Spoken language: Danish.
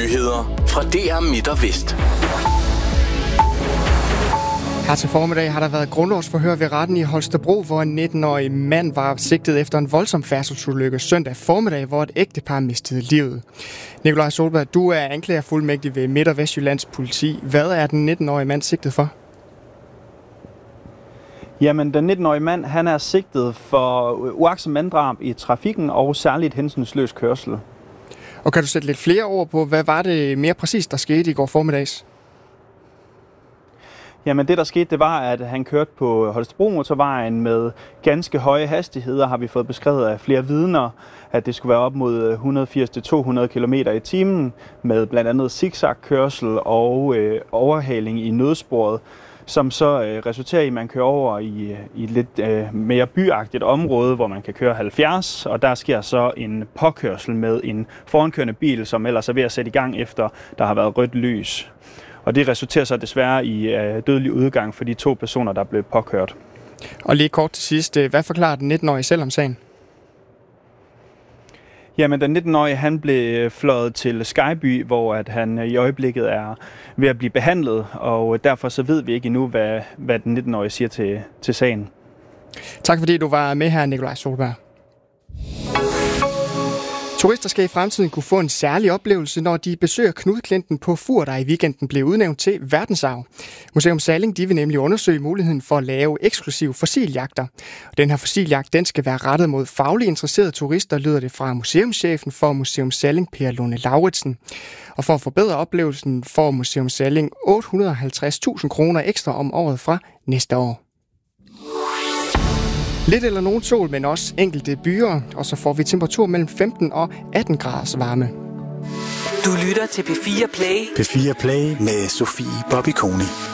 Nyheder fra DR Midt og Vest. Her til formiddag har der været grundlovsforhør ved retten i Holstebro, hvor en 19-årig mand var sigtet efter en voldsom færdselsulykke søndag formiddag, hvor et ægtepar mistede livet. Nikolaj Solberg, du er anklagerfuldmægtig ved Midt- og Vestjyllands politi. Hvad er den 19-årige mand sigtet for? Jamen, den 19-årige mand, han er sigtet for uagtsomt manddrab i trafikken og særligt hensynsløs kørsel. Og kan du sætte lidt flere ord på, hvad var det mere præcist, der skete i går formiddags? Jamen det der skete, det var, at han kørte på Holstebro-motorvejen med ganske høje hastigheder, har vi fået beskrevet af flere vidner, at det skulle være op mod 180-200 km i timen, med blandt andet zigzag-kørsel og overhaling i nødsporet, som så resulterer i, at man kører over i et lidt mere byagtigt område, hvor man kan køre 70, og der sker så en påkørsel med en forankørende bil, som ellers er ved at sætte i gang efter, der har været rødt lys. Og det resulterer så desværre i dødelig udgang for de to personer, der blev påkørt. Og lige kort til sidst, hvad forklarer den 19-årige selv om sagen? Jamen, den 19-årige, han blev fløjet til Skyby, hvor at han i øjeblikket er ved at blive behandlet, og derfor så ved vi ikke endnu, hvad den 19-årige siger til sagen. Tak fordi du var med her, Nikolaj Solberg. Turister skal i fremtiden kunne få en særlig oplevelse, når de besøger Knudklinten på Fur, der i weekenden blev udnævnt til verdensarv. Museum Salling vil nemlig undersøge muligheden for at lave eksklusive fossiljagter. Og den her fossiljagt, den skal være rettet mod fagligt interesserede turister, lyder det fra museumschefen for Museum Salling, Per Lunde Lauritsen. Og for at forbedre oplevelsen får Museum Salling 850.000 kroner ekstra om året fra næste år. Lidt eller nogen sol, men også enkelte byer, og så får vi temperatur mellem 15 og 18 graders varme. Du lytter til P4 Play. P4 Play med Sofie Bobby Kone.